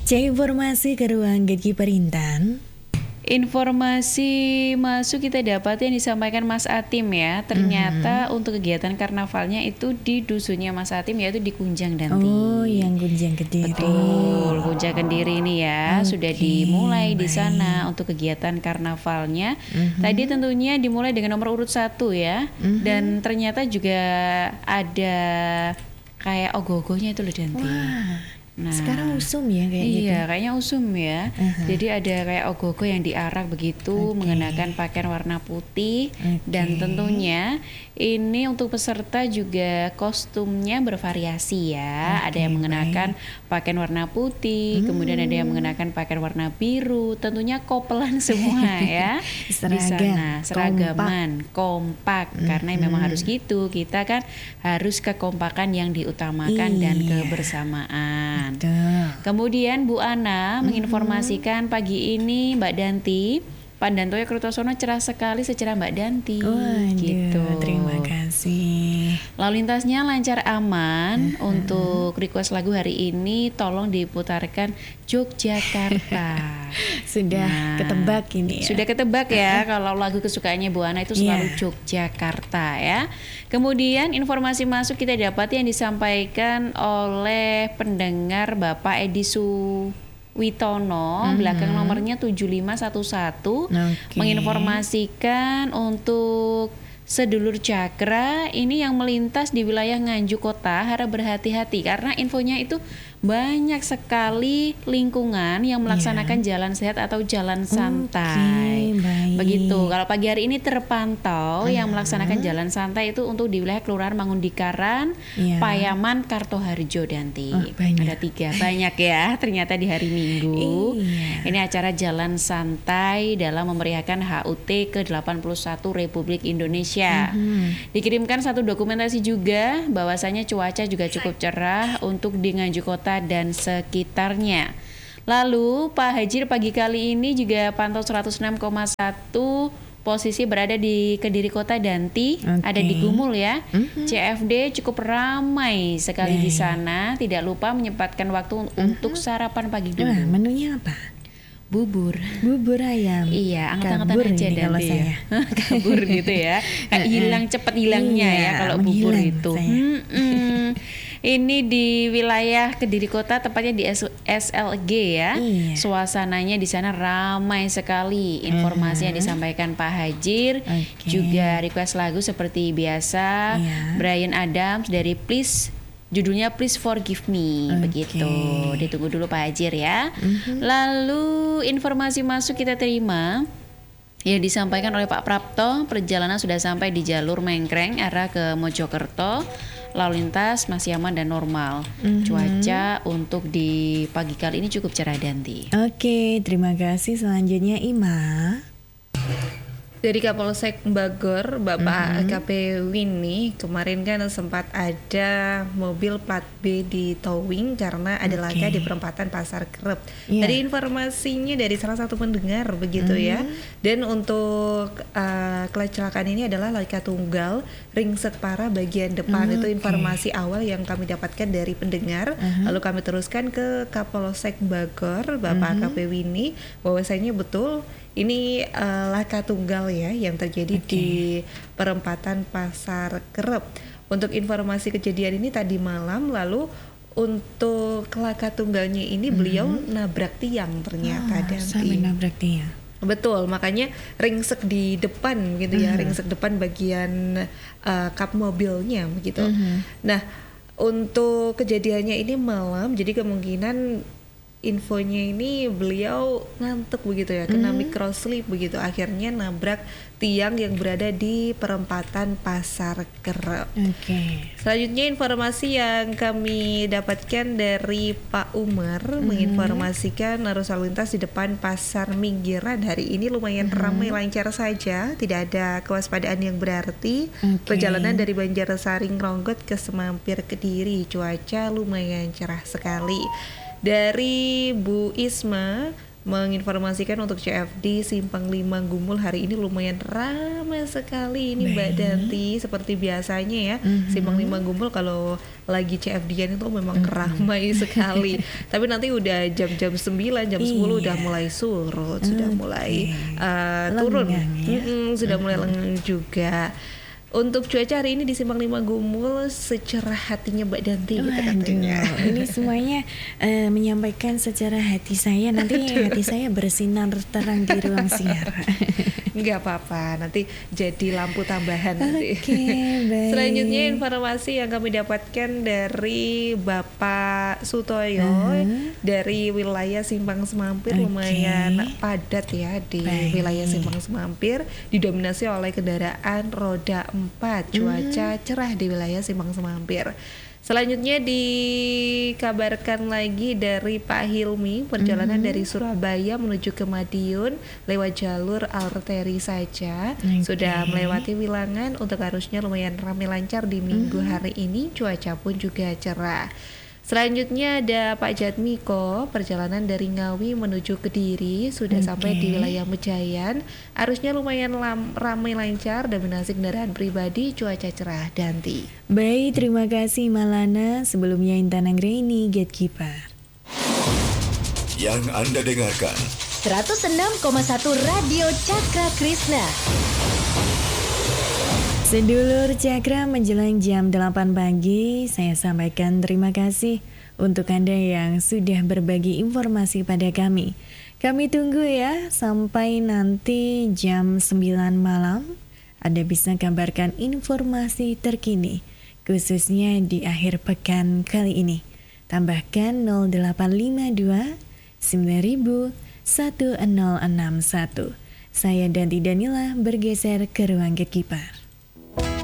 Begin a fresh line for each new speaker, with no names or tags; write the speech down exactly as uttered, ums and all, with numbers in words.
Cek informasi ke ruang Gaji Perintan.
Informasi masuk kita dapat yang disampaikan Mas Atim ya. Ternyata
Mm-hmm.
untuk kegiatan karnavalnya itu di dusunnya Mas Atim, yaitu di Kunjang Danti.
Oh, yang Kunjang Kediri.
Betul, Kunjang Kediri ini ya.
Okay,
sudah dimulai di
baik.
sana untuk kegiatan karnavalnya.
Mm-hmm.
Tadi tentunya dimulai dengan nomor urut satu ya.
Mm-hmm.
Dan ternyata juga ada kayak ogoh-ogohnya itu loh Danti.
Wah.
Nah,
Sekarang usum ya kayak gitu.
iya, kayaknya usum ya.
Uh-huh.
Jadi ada kayak ogoh-ogoh yang diarak begitu,
Okay.
mengenakan pakaian warna putih.
Okay.
Dan tentunya ini untuk peserta juga kostumnya bervariasi ya.
Okay,
ada yang mengenakan
baik.
pakaian warna putih,
Hmm.
kemudian ada yang mengenakan pakaian warna biru. Tentunya kopelan semua ya. Di
Seragam,
sana seragaman, kompak,
Mm-hmm.
karena memang harus gitu. Kita kan harus kekompakan yang diutamakan dan
Iya.
kebersamaan.
Betul.
Kemudian Bu Ana menginformasikan pagi ini Mbak Danti, Pak Dantoyo Kertosono cerah sekali secara Mbak Danti.
Waduh,
gitu.
terima kasih.
Lalu lintasnya lancar aman. Untuk request lagu hari ini tolong diputarkan Yogyakarta.
Sudah
Nah,
ketebak ini ya.
Sudah ketebak ya kalau lagu kesukaannya Bu Ana itu selalu
Iya.
Yogyakarta ya. Kemudian informasi masuk kita dapat yang disampaikan oleh pendengar Bapak Edi Suwitono,
Mhm.
belakang nomornya tujuh lima satu satu,
Oke.
menginformasikan untuk sedulur Cakra ini yang melintas di wilayah Nganjuk Kota harap berhati-hati karena infonya itu banyak sekali lingkungan yang melaksanakan jalan sehat atau jalan santai.
Oke, baik.
Begitu. Kalau pagi hari ini terpantau yang melaksanakan jalan santai itu untuk di wilayah Kelurahan Mangundikaran,
Iya.
Payaman, Kartoharjo, Danti.
Oh, banyak.
Ada tiga, banyak ya. Ternyata di hari Minggu.
Iya.
Ini acara jalan santai dalam memeriahkan H U T ke delapan puluh satu Republik Indonesia.
Mhm.
Dikirimkan satu dokumentasi juga bahwasanya cuaca juga cukup cerah untuk di Nganjuk Kota dan sekitarnya. Lalu Pak Hajir pagi kali ini juga pantau seratus enam koma satu, posisi berada di Kediri Kota Danti,
Oke.
ada di Gumul ya.
Mhm.
C F D cukup ramai sekali di
Baik.
sana, tidak lupa menyempatkan waktu untuk sarapan pagi dulu.
Wah, menunya apa?
Bubur.
Bubur ayam.
Iya, angkat-angkatan
Kabur
aja
ini
Danti
kalau
ya.
saya.
Kabur gitu ya. Kayak hilang cepet hilangnya
Iya,
ya kalau bubur
menghilang
itu.
saya.
Mm-mm. Ini di wilayah Kediri Kota, tepatnya di S L G ya.
Iya.
Suasananya di sana ramai sekali. Informasi yang disampaikan Pak Hajir,
Oke.
juga request lagu seperti biasa.
Iya.
Brian Adams dari Please, judulnya Please Forgive Me.
Oke.
Begitu. Ditunggu dulu Pak Hajir ya.
Mhm.
Lalu informasi masuk kita terima yang disampaikan oleh Pak Prapto, perjalanan sudah sampai di jalur Mengkreng arah ke Mojokerto. Lalu lintas masih aman dan normal.
Mhm.
Cuaca untuk di pagi kali ini cukup cerah Danti.
Oke, terima kasih. Selanjutnya Ima.
Dari Kapolsek Bogor, Bapak
Mhm.
A K P Winnie, kemarin kan sempat ada mobil plat B di towing karena ada
Oke.
laka di perempatan Pasar Kerep.
Iya.
Dari informasinya dari salah satu pendengar begitu ya. Dan untuk uh, kecelakaan ini adalah laka tunggal ringsek parah bagian depan.
Hmm,
Itu
oke.
informasi awal yang kami dapatkan dari pendengar.
Uh-huh.
Lalu kami teruskan ke Kapolsek Bogor, Bapak A K P Winnie, bahwasanya betul ini uh, laka tunggal ya yang terjadi
Oke.
di perempatan Pasar Kerep. Untuk informasi kejadian ini tadi malam, lalu untuk laka tunggalnya ini beliau nabrak tiang ternyata
Ah, sampai
Danti.
nabrak dia.
Betul, makanya ringsek di depan gitu ya,
Mhm.
ringsek depan bagian uh, kap mobilnya begitu.
Mhm.
Nah, untuk kejadiannya ini malam, jadi kemungkinan infonya ini beliau ngantuk begitu ya, kena
Hmm.
microsleep begitu, akhirnya nabrak tiang yang berada di perempatan Pasar Kerep.
Oke.
Selanjutnya informasi yang kami dapatkan dari Pak Umar menginformasikan arus lalu lintas di depan Pasar Minggiran hari ini lumayan ramai lancar saja, tidak ada kewaspadaan yang berarti.
Oke.
Perjalanan dari Banjarsaring Ronggot ke Semampir Kediri, cuaca lumayan cerah sekali. Dari Bu Isma menginformasikan untuk C F D Simpang lima Gumul hari ini lumayan ramai sekali ini Mbak Danti. Seperti biasanya ya, mm-hmm. Simpang lima Gumul kalau lagi C F D-an itu memang mm-hmm. ramai sekali. Tapi nanti udah jam-jam sembilan, jam sepuluh udah mulai surut, mm-hmm. sudah mulai uh, turun, ya? mm-hmm, sudah mm-hmm. mulai lengang juga. Untuk cuaca hari ini di Simpang lima Gumul secerah hatinya Mbak Danti gitu katanya.
Ini semuanya uh, menyampaikan secara hati saya. Nanti hati saya bersinar terang di ruang siar.
Nggak apa-apa, nanti jadi lampu tambahan nanti.
Okay, baik.
Selanjutnya informasi yang kami dapatkan dari Bapak Sutoyo uh-huh. dari wilayah Simpang Semampir, okay. lumayan padat ya di baik. wilayah Simpang Semampir, didominasi oleh kendaraan roda empat, cuaca uh-huh. cerah di wilayah Simpang Semampir. Selanjutnya dikabarkan lagi dari Pak Hilmi, perjalanan mm-hmm. dari Surabaya menuju ke Madiun lewat jalur arteri saja. Okay. Sudah melewati Wilangan, untuk arusnya lumayan ramai lancar di minggu mm-hmm. hari ini, cuaca pun juga cerah. Selanjutnya ada Pak Jatmiko, perjalanan dari Ngawi menuju Kediri, sudah okay. sampai di wilayah Mejayan, arusnya lumayan lam, ramai lancar, dominasi kendaraan pribadi, cuaca cerah. Danti.
Baik, terima kasih Malana. Sebelumnya Intan Anggraini, Gatekeeper.
Yang Anda dengarkan
seratus enam koma satu Radio Cakra Krishna.
Sedulur Cakra, menjelang jam delapan pagi, saya sampaikan terima kasih untuk Anda yang sudah berbagi informasi pada kami. Kami tunggu ya sampai nanti jam sembilan malam Anda bisa kabarkan informasi terkini, khususnya di akhir pekan kali ini. Tambahkan nol delapan lima dua sembilan nol satu nol enam satu. Saya Danti Danila bergeser ke ruang Gatekeeper.